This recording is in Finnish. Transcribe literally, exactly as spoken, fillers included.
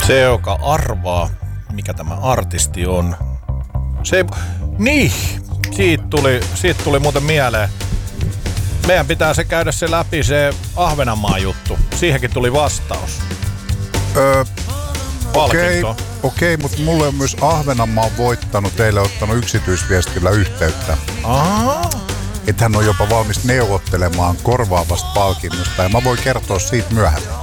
Se, joka arvaa, mikä tämä artisti on. Se, niin, siitä tuli, siitä tuli muuten mieleen. Meidän pitää se käydä se läpi, se Ahvenanmaan juttu. Siihenkin tuli vastaus. Öö, Okei, okay, okay, mutta mulle on myös Ahvenanmaa voittanut, teille ottanut yksityisviestillä yhteyttä. Aha. Että hän on jopa valmis neuvottelemaan korvaavasta palkinnosta ja mä voin kertoa siitä myöhemmin.